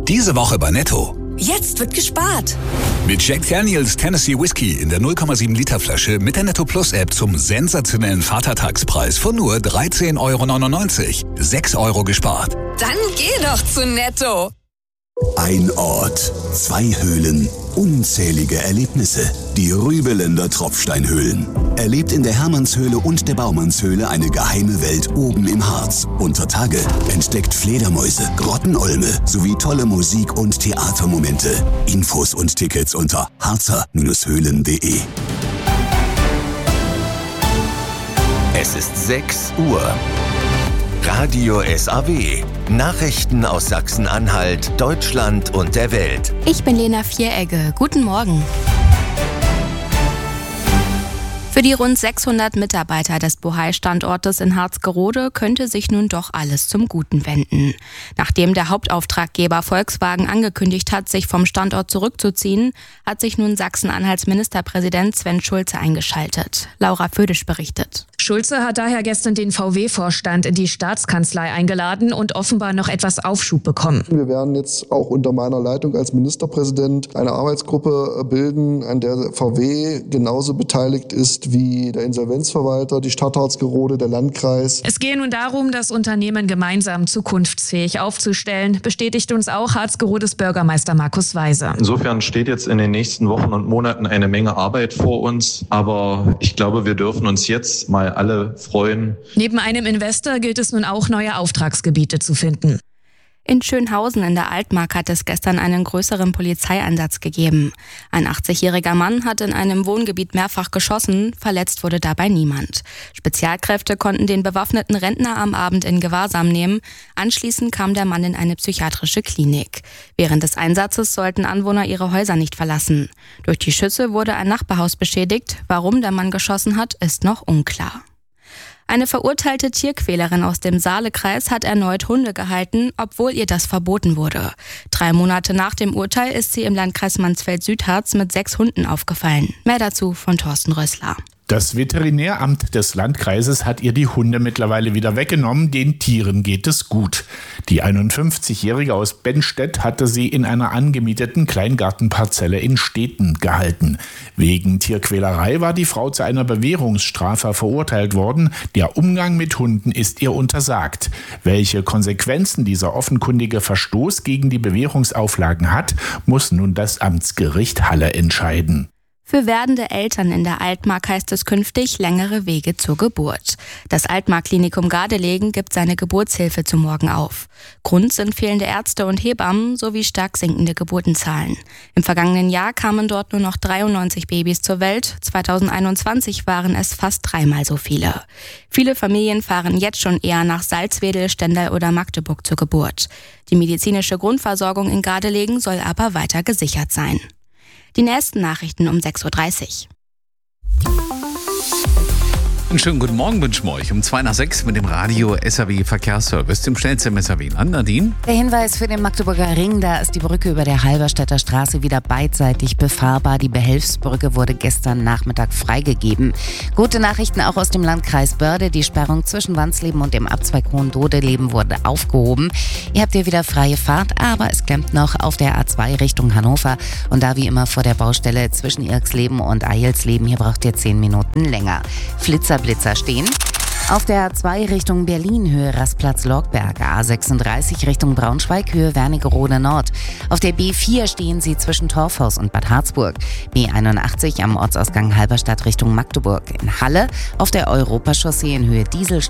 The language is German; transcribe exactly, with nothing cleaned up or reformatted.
Diese Woche bei Netto. Jetzt wird gespart. Mit Jack Daniels Tennessee Whiskey in der null Komma sieben Liter Flasche mit der Netto Plus App zum sensationellen Vatertagspreis von nur dreizehn Euro neunundneunzig. sechs Euro gespart. Dann geh doch zu Netto. Ein Ort, zwei Höhlen, unzählige Erlebnisse. Die Rübeländer Tropfsteinhöhlen. Erlebt in der Hermannshöhle und der Baumannshöhle eine geheime Welt oben im Harz. Unter Tage entdeckt Fledermäuse, Grottenolme sowie tolle Musik- und Theatermomente. Infos und Tickets unter harzer Höhlen punkt de. Es ist sechs Uhr. Radio S A W. Nachrichten aus Sachsen-Anhalt, Deutschland und der Welt. Ich bin Lena Vieregge. Guten Morgen. Für die rund sechshundert Mitarbeiter des Bohai-Standortes in Harzgerode könnte sich nun doch alles zum Guten wenden. Nachdem der Hauptauftraggeber Volkswagen angekündigt hat, sich vom Standort zurückzuziehen, hat sich nun Sachsen-Anhalts Ministerpräsident Sven Schulze eingeschaltet. Laura Födisch berichtet. Schulze hat daher gestern den V W-Vorstand in die Staatskanzlei eingeladen und offenbar noch etwas Aufschub bekommen. Wir werden jetzt auch unter meiner Leitung als Ministerpräsident eine Arbeitsgruppe bilden, an der V W genauso beteiligt ist wie der Insolvenzverwalter, die Stadt Harzgerode, der Landkreis. Es gehe nun darum, das Unternehmen gemeinsam zukunftsfähig aufzustellen, bestätigt uns auch Harzgerodes Bürgermeister Markus Weise. Insofern steht jetzt in den nächsten Wochen und Monaten eine Menge Arbeit vor uns, aber ich glaube, wir dürfen uns jetzt mal alle freuen. Neben einem Investor gilt es nun auch, neue Auftragsgebiete zu finden. In Schönhausen in der Altmark hat es gestern einen größeren Polizeieinsatz gegeben. Ein achtzigjähriger Mann hat in einem Wohngebiet mehrfach geschossen, verletzt wurde dabei niemand. Spezialkräfte konnten den bewaffneten Rentner am Abend in Gewahrsam nehmen. Anschließend kam der Mann in eine psychiatrische Klinik. Während des Einsatzes sollten Anwohner ihre Häuser nicht verlassen. Durch die Schüsse wurde ein Nachbarhaus beschädigt. Warum der Mann geschossen hat, ist noch unklar. Eine verurteilte Tierquälerin aus dem Saalekreis hat erneut Hunde gehalten, obwohl ihr das verboten wurde. Drei Monate nach dem Urteil ist sie im Landkreis Mansfeld-Südharz mit sechs Hunden aufgefallen. Mehr dazu von Thorsten Rössler. Das Veterinäramt des Landkreises hat ihr die Hunde mittlerweile wieder weggenommen. Den Tieren geht es gut. Die einundfünfzigjährige aus Bennstedt hatte sie in einer angemieteten Kleingartenparzelle in Steten gehalten. Wegen Tierquälerei war die Frau zu einer Bewährungsstrafe verurteilt worden. Der Umgang mit Hunden ist ihr untersagt. Welche Konsequenzen dieser offenkundige Verstoß gegen die Bewährungsauflagen hat, muss nun das Amtsgericht Halle entscheiden. Für werdende Eltern in der Altmark heißt es künftig längere Wege zur Geburt. Das Altmark-Klinikum Gardelegen gibt seine Geburtshilfe zum Morgen auf. Grund sind fehlende Ärzte und Hebammen sowie stark sinkende Geburtenzahlen. Im vergangenen Jahr kamen dort nur noch dreiundneunzig Babys zur Welt. zweitausendeinundzwanzig waren es fast dreimal so viele. Viele Familien fahren jetzt schon eher nach Salzwedel, Stendal oder Magdeburg zur Geburt. Die medizinische Grundversorgung in Gardelegen soll aber weiter gesichert sein. Die nächsten Nachrichten um sechs Uhr dreißig. Einen schönen guten Morgen wünschen wir euch um zwei nach sechs mit dem Radio S A W Verkehrsservice, dem schnellsten S A W an. Nadine? Der Hinweis für den Magdeburger Ring, da ist die Brücke über der Halberstädter Straße wieder beidseitig befahrbar. Die Behelfsbrücke wurde gestern Nachmittag freigegeben. Gute Nachrichten auch aus dem Landkreis Börde. Die Sperrung zwischen Wandsleben und dem Abzweig Hohendodeleben wurde aufgehoben. Ihr habt hier wieder freie Fahrt, aber es klemmt noch auf der A zwei Richtung Hannover. Und da wie immer vor der Baustelle zwischen Irksleben und Eilsleben. Hier braucht ihr zehn Minuten länger. Flitzer Blitzer stehen. Auf der A zwei Richtung Berlin, Höhe Rastplatz Lorgberg, A sechsunddreißig Richtung Braunschweig, Höhe Wernigerode Nord. Auf der B vier stehen sie zwischen Torfhaus und Bad Harzburg. B einundachtzig am Ortsausgang Halberstadt Richtung Magdeburg. In Halle auf der Europachaussee in Höhe Diesel